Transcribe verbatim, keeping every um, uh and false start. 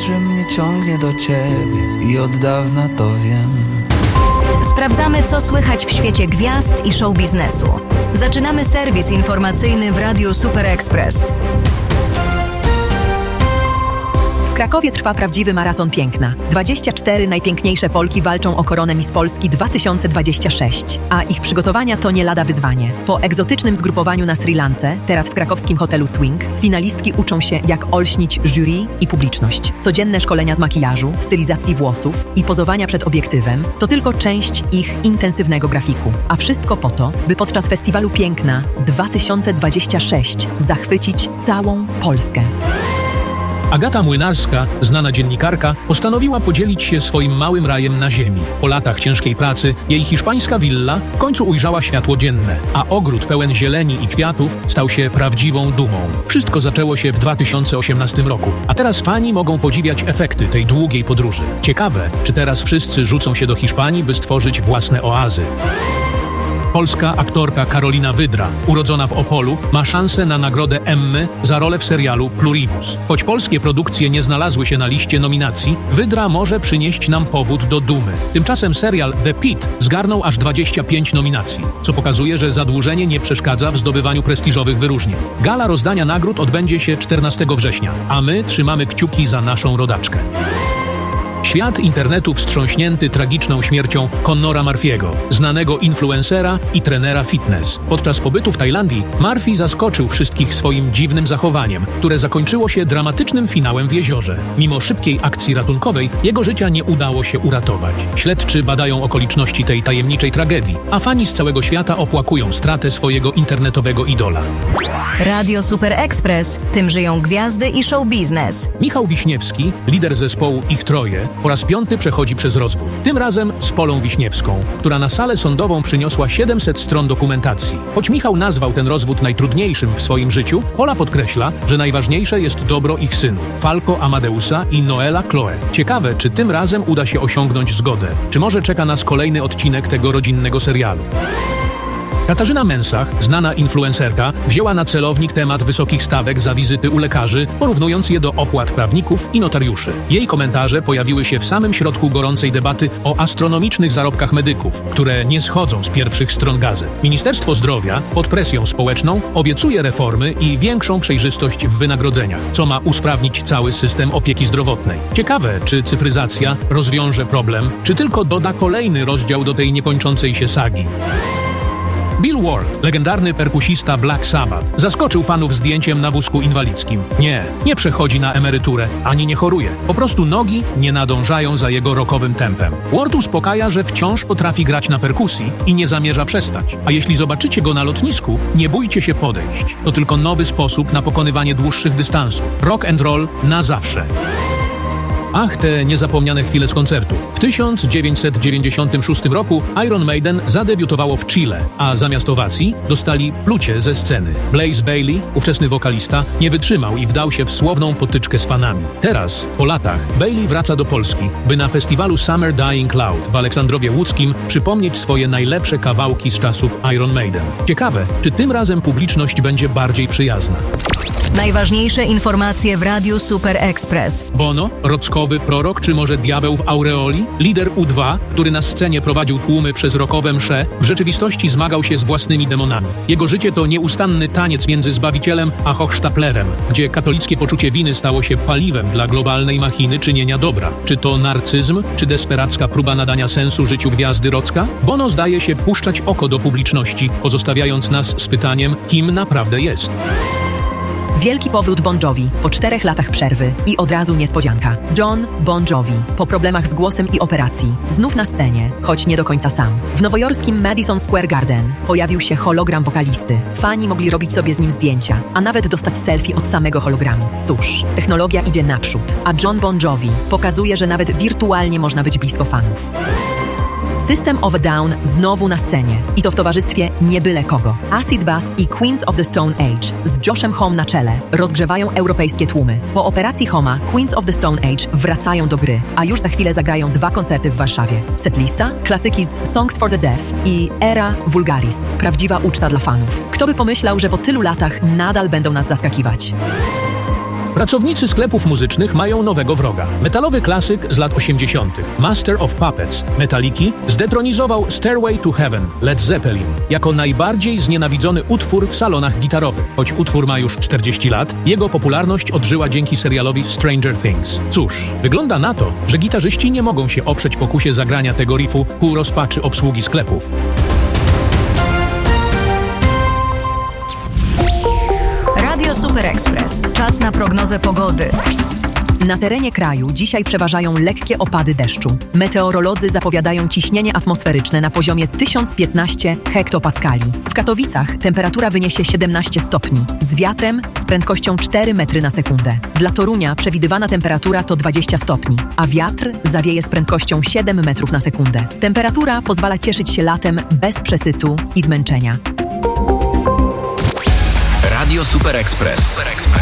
że mnie ciągnie do ciebie i od dawna to wiem. Sprawdzamy, co słychać w świecie gwiazd i show biznesu. Zaczynamy serwis informacyjny w Radiu Super Express. W Krakowie trwa prawdziwy maraton piękna. dwadzieścia cztery najpiękniejsze Polki walczą o koronę Miss Polski dwa tysiące dwadzieścia sześć, a ich przygotowania to nie lada wyzwanie. Po egzotycznym zgrupowaniu na Sri Lance, teraz w krakowskim hotelu Swing, finalistki uczą się, jak olśnić jury i publiczność. Codzienne szkolenia z makijażu, stylizacji włosów i pozowania przed obiektywem to tylko część ich intensywnego grafiku. A wszystko po to, by podczas Festiwalu Piękna dwa tysiące dwadzieścia sześć zachwycić całą Polskę. Agata Młynarska, znana dziennikarka, postanowiła podzielić się swoim małym rajem na ziemi. Po latach ciężkiej pracy jej hiszpańska willa w końcu ujrzała światło dzienne, a ogród pełen zieleni i kwiatów stał się prawdziwą dumą. Wszystko zaczęło się w dwa tysiące osiemnastym roku, a teraz fani mogą podziwiać efekty tej długiej podróży. Ciekawe, czy teraz wszyscy rzucą się do Hiszpanii, by stworzyć własne oazy. Polska aktorka Karolina Wydra, urodzona w Opolu, ma szansę na nagrodę Emmy za rolę w serialu Pluribus. Choć polskie produkcje nie znalazły się na liście nominacji, Wydra może przynieść nam powód do dumy. Tymczasem serial The Pitt zgarnął aż dwadzieścia pięć nominacji, co pokazuje, że zadłużenie nie przeszkadza w zdobywaniu prestiżowych wyróżnień. Gala rozdania nagród odbędzie się czternastego września, a my trzymamy kciuki za naszą rodaczkę. Świat internetu wstrząśnięty tragiczną śmiercią Connora Murphy'ego, znanego influencera i trenera fitness. Podczas pobytu w Tajlandii Murphy zaskoczył wszystkich swoim dziwnym zachowaniem, które zakończyło się dramatycznym finałem w jeziorze. Mimo szybkiej akcji ratunkowej jego życia nie udało się uratować. Śledczy badają okoliczności tej tajemniczej tragedii, a fani z całego świata opłakują stratę swojego internetowego idola. Radio Super Express. Tym żyją gwiazdy i show biznes. Michał Wiśniewski, lider zespołu Ich Troje, po raz piąty przechodzi przez rozwód. Tym razem z Polą Wiśniewską, która na salę sądową przyniosła siedemset stron dokumentacji. Choć Michał nazwał ten rozwód najtrudniejszym w swoim życiu, Pola podkreśla, że najważniejsze jest dobro ich synów, Falco Amadeusa i Noela Chloe. Ciekawe, czy tym razem uda się osiągnąć zgodę. Czy może czeka nas kolejny odcinek tego rodzinnego serialu. Katarzyna Mensach, znana influencerka, wzięła na celownik temat wysokich stawek za wizyty u lekarzy, porównując je do opłat prawników i notariuszy. Jej komentarze pojawiły się w samym środku gorącej debaty o astronomicznych zarobkach medyków, które nie schodzą z pierwszych stron gazet. Ministerstwo Zdrowia pod presją społeczną obiecuje reformy i większą przejrzystość w wynagrodzeniach, co ma usprawnić cały system opieki zdrowotnej. Ciekawe, czy cyfryzacja rozwiąże problem, czy tylko doda kolejny rozdział do tej niekończącej się sagi. Bill Ward, legendarny perkusista Black Sabbath, zaskoczył fanów zdjęciem na wózku inwalidzkim. Nie, nie przechodzi na emeryturę, ani nie choruje. Po prostu nogi nie nadążają za jego rockowym tempem. Ward uspokaja, że wciąż potrafi grać na perkusji i nie zamierza przestać. A jeśli zobaczycie go na lotnisku, nie bójcie się podejść. To tylko nowy sposób na pokonywanie dłuższych dystansów. Rock and roll na zawsze. Ach, te niezapomniane chwile z koncertów. W tysiąc dziewięćset dziewięćdziesiątym szóstym roku Iron Maiden zadebiutowało w Chile, a zamiast owacji dostali plucie ze sceny. Blaze Bayley, ówczesny wokalista, nie wytrzymał i wdał się w słowną potyczkę z fanami. Teraz, po latach, Bayley wraca do Polski, by na festiwalu Summer Dying Cloud w Aleksandrowie Łódzkim przypomnieć swoje najlepsze kawałki z czasów Iron Maiden. Ciekawe, czy tym razem publiczność będzie bardziej przyjazna. Najważniejsze informacje w Radiu Super Express. Bono, rockowy prorok, czy może diabeł w aureoli? Lider U dwa, który na scenie prowadził tłumy przez rockowe msze, w rzeczywistości zmagał się z własnymi demonami. Jego życie to nieustanny taniec między Zbawicielem a Hochsztaplerem, gdzie katolickie poczucie winy stało się paliwem dla globalnej machiny czynienia dobra. Czy to narcyzm, czy desperacka próba nadania sensu życiu gwiazdy rocka? Bono zdaje się puszczać oko do publiczności, pozostawiając nas z pytaniem, kim naprawdę jest. Wielki powrót Bon Jovi po czterech latach przerwy i od razu niespodzianka. John Bon Jovi po problemach z głosem i operacji znów na scenie, choć nie do końca sam. W nowojorskim Madison Square Garden pojawił się hologram wokalisty. Fani mogli robić sobie z nim zdjęcia, a nawet dostać selfie od samego hologramu. Cóż, technologia idzie naprzód, a John Bon Jovi pokazuje, że nawet wirtualnie można być blisko fanów. System of a Down znowu na scenie i to w towarzystwie nie byle kogo. Acid Bath i Queens of the Stone Age z Joshem Homme na czele rozgrzewają europejskie tłumy. Po operacji Homa Queens of the Stone Age wracają do gry, a już za chwilę zagrają dwa koncerty w Warszawie. Setlista, klasyki z Songs for the Deaf i Era Vulgaris. Prawdziwa uczta dla fanów. Kto by pomyślał, że po tylu latach nadal będą nas zaskakiwać. Pracownicy sklepów muzycznych mają nowego wroga. Metalowy klasyk z lat osiemdziesiątych. Master of Puppets Metaliki zdetronizował Stairway to Heaven Led Zeppelin jako najbardziej znienawidzony utwór w salonach gitarowych. Choć utwór ma już czterdzieści lat, jego popularność odżyła dzięki serialowi Stranger Things. Cóż, wygląda na to, że gitarzyści nie mogą się oprzeć pokusie zagrania tego riffu ku rozpaczy obsługi sklepów. Radio Super Express. Czas na prognozę pogody. Na terenie kraju dzisiaj przeważają lekkie opady deszczu. Meteorolodzy zapowiadają ciśnienie atmosferyczne na poziomie tysiąc piętnaście hektopaskali. W Katowicach temperatura wyniesie siedemnaście stopni, z wiatrem z prędkością cztery metry na sekundę. Dla Torunia przewidywana temperatura to dwadzieścia stopni, a wiatr zawieje z prędkością siedem metrów na sekundę. Temperatura pozwala cieszyć się latem bez przesytu i zmęczenia. Radio Super Express.